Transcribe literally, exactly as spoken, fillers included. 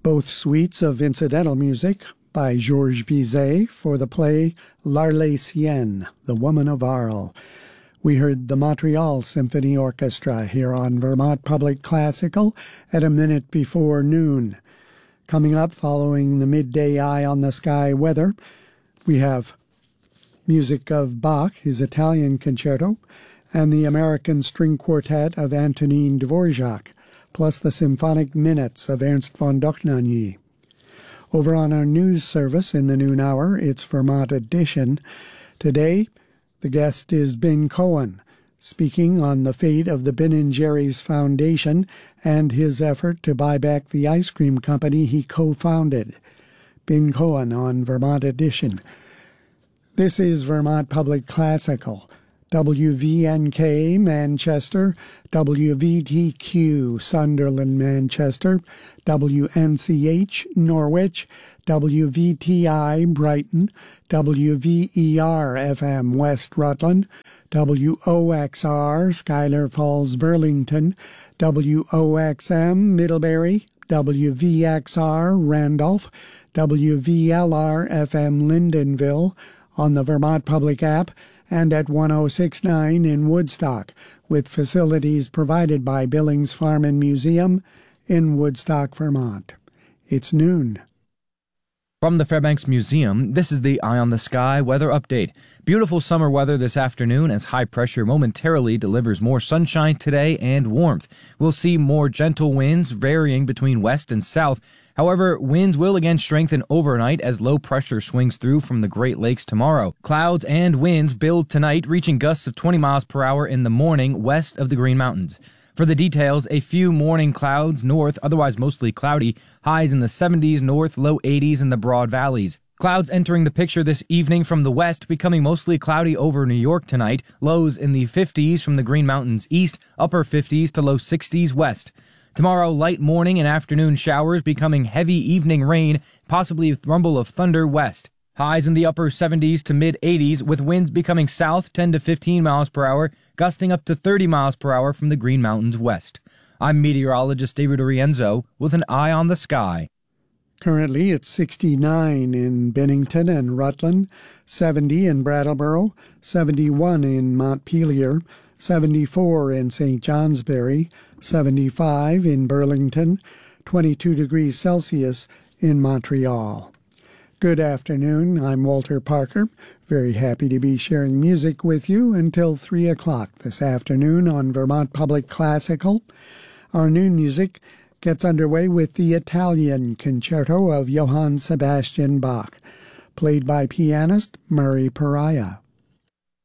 both suites of incidental music by Georges Bizet for the play L'Arlésienne, The Woman of Arles. We heard the Montreal Symphony Orchestra here on Vermont Public Classical at a minute before noon. Coming up following the midday Eye on the Sky weather, we have music of Bach, his Italian concerto, and the American String Quartet of Antonin Dvorak, plus the Symphonic Minutes of Ernst von Dohnanyi. Over on our news service in the noon hour, it's Vermont Edition. Today, the guest is Ben Cohen, speaking on the fate of the Ben and Jerry's Foundation and his effort to buy back the ice cream company he co-founded. Ben Cohen on Vermont Edition. This is Vermont Public Classical. W V N K Manchester, W V T Q Sunderland Manchester, W N C H Norwich, W V T I Brighton, W V E R F M West Rutland, W O X R Schuyler Falls Burlington, W O X M Middlebury, W V X R Randolph, W V L R F M Lyndonville, on the Vermont Public app, and at one oh six point nine in Woodstock, with facilities provided by Billings Farm and Museum in Woodstock, Vermont. It's noon. From the Fairbanks Museum, this is the Eye on the Sky weather update. Beautiful summer weather this afternoon as high pressure momentarily delivers more sunshine today and warmth. We'll see more gentle winds varying between west and south. However, winds will again strengthen overnight as low pressure swings through from the Great Lakes tomorrow. Clouds and winds build tonight, reaching gusts of twenty miles per hour in the morning west of the Green Mountains. For the details, a few morning clouds north, otherwise mostly cloudy, highs in the seventies north, low eighties in the Broad Valleys. Clouds entering the picture this evening from the west, becoming mostly cloudy over New York tonight, lows in the fifties from the Green Mountains east, upper fifties to low sixties west. Tomorrow, light morning and afternoon showers becoming heavy evening rain, possibly a rumble of thunder west. Highs in the upper seventies to mid-eighties, with winds becoming south ten to fifteen miles per hour, gusting up to thirty miles per hour from the Green Mountains west. I'm meteorologist David Orienzo with an Eye on the Sky. Currently, it's sixty-nine in Bennington and Rutland, seventy in Brattleboro, seventy-one in Montpelier, seventy-four in Saint Johnsbury, seventy-five in Burlington, twenty-two degrees Celsius in Montreal. Good afternoon, I'm Walter Parker. Very happy to be sharing music with you until three o'clock this afternoon on Vermont Public Classical. Our noon music gets underway with the Italian Concerto of Johann Sebastian Bach, played by pianist Murray Pariah.